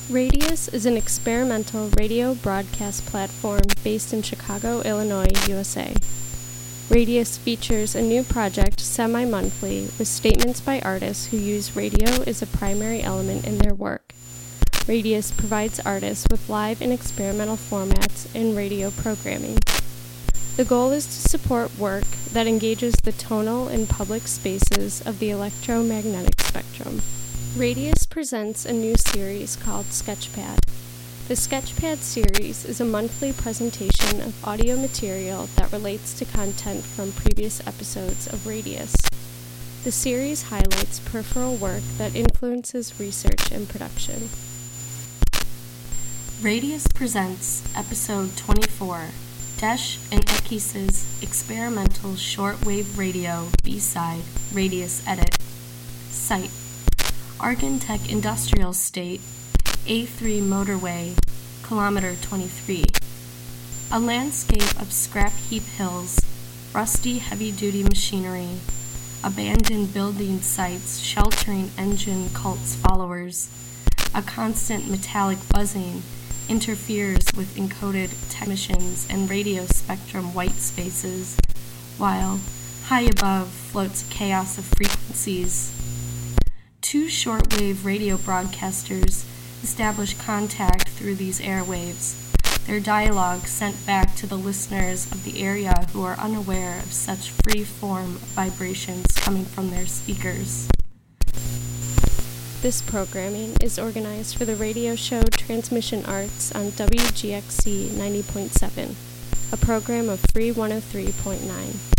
Radius is an experimental radio broadcast platform based in Chicago, Illinois, USA. Radius features a new project semi-monthly with statements by artists who use radio as a primary element in their work. Radius provides artists with live and experimental formats in radio programming. The goal is to support work that engages the tonal and public spaces of the electromagnetic spectrum. Radius presents a new series called Sketchpad. The Sketchpad series is a monthly presentation of audio material that relates to content from previous episodes of Radius. The series highlights peripheral work that influences research and production. Radius presents episode 24, Desch and Ekis's experimental shortwave radio B-side Radius edit. Site: Argentech Industrial State, A3 Motorway, kilometer 23. A landscape of scrap heap hills, rusty heavy-duty machinery, abandoned building sites sheltering engine cult's followers. A constant metallic buzzing interferes with encoded technicians and radio spectrum white spaces, while high above floats a chaos of frequencies. Two shortwave radio broadcasters establish contact through these airwaves, their dialogue sent back to the listeners of the area who are unaware of such free-form vibrations coming from their speakers. This programming is organized for the radio show Transmission Arts on WGXC 90.7, a program of Free 103.9.